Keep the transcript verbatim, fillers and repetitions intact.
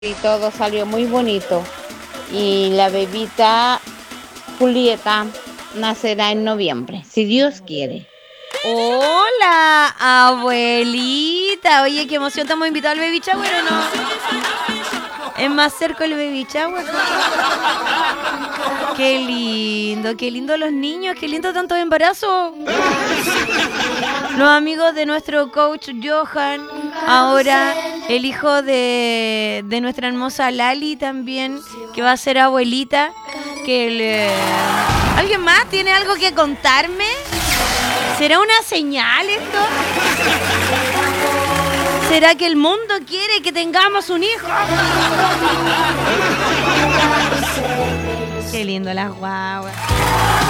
y todo salió muy bonito. Y la bebita Julieta nacerá en noviembre, si Dios quiere. Hola, abuelita. Oye, qué emoción, ¿estamos invitados al baby shower o no? ¿Es más cerca el baby shower? Qué lindo, qué lindo los niños, qué lindo tantos embarazos. Los amigos de nuestro coach Johan, ahora el hijo de, de nuestra hermosa Lali también, que va a ser abuelita. Que le... ¿Alguien más tiene algo que contarme? ¿Será una señal esto? ¿Será que el mundo quiere que tengamos un hijo? Qué lindo las guaguas.